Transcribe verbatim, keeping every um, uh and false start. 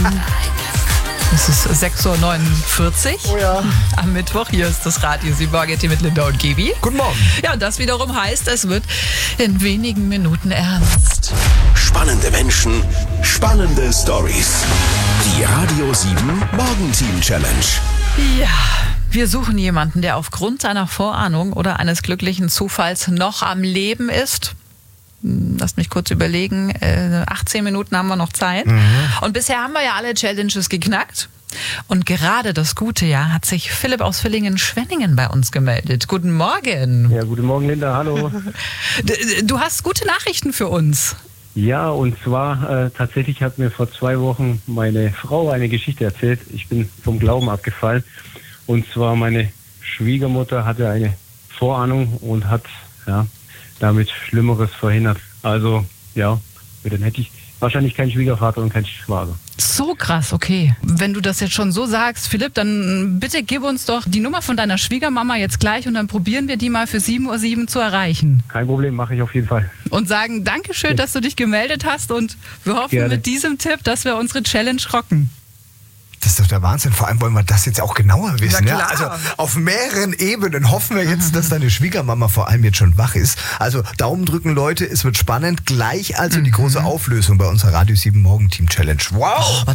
Es ist sechs Uhr neunundvierzig Oh ja. am Mittwoch. Hier ist das Radio sieben Morgen mit Linda und Gibi. Guten Morgen. Ja, und das wiederum heißt, es wird in wenigen Minuten ernst. Spannende Menschen, spannende Stories. Die Radio sieben Morgenteam Challenge. Ja, wir suchen jemanden, der aufgrund seiner Vorahnung oder eines glücklichen Zufalls noch am Leben ist. Lasst mich kurz überlegen. achtzehn Minuten haben wir noch Zeit. Mhm. Und bisher haben wir ja alle Challenges geknackt. Und gerade das gute Jahr hat sich Philipp aus Villingen-Schwenningen bei uns gemeldet. Guten Morgen. Ja, guten Morgen, Linda. Hallo. Du hast gute Nachrichten für uns. Ja, und zwar äh, tatsächlich hat mir vor zwei Wochen meine Frau eine Geschichte erzählt. Ich bin vom Glauben abgefallen. Und zwar meine Schwiegermutter hatte eine Vorahnung und hat ja damit Schlimmeres verhindert. Also, ja, dann hätte ich wahrscheinlich keinen Schwiegervater und keinen Schwager. So krass, okay. Wenn du das jetzt schon so sagst, Philipp, dann bitte gib uns doch die Nummer von deiner Schwiegermama jetzt gleich und dann probieren wir die mal für sieben Uhr sieben zu erreichen. Kein Problem, mache ich auf jeden Fall. Und sagen Dankeschön, dass du dich gemeldet hast und wir hoffen Gerne. mit diesem Tipp, dass wir unsere Challenge rocken. Das ist doch der Wahnsinn. Vor allem wollen wir das jetzt auch genauer wissen. Na Ja? klar. Also auf mehreren Ebenen hoffen wir jetzt, dass deine Schwiegermama vor allem jetzt schon wach ist. Also Daumen drücken, Leute. Es wird spannend. Gleich also die große Auflösung bei unserer Radio sieben Morgenteam Challenge. Wow! Oh,